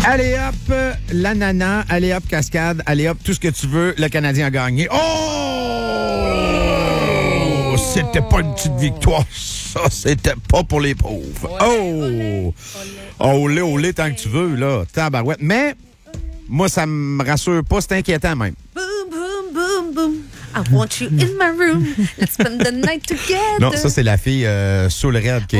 Allez hop, l'ananas, allez hop, cascade, allez hop, tout ce que tu veux, le Canadien a gagné. Oh! C'était pas une petite victoire, ça, c'était pas pour les pauvres. Oh! Olé, olé, tant que tu veux, là, tabarouette. Mais, moi, ça me rassure pas, c'est inquiétant même. Boom, boom, boom, boom. I want you in my room. Let's spend the night together. Non, ça, c'est la fille Soul Red qui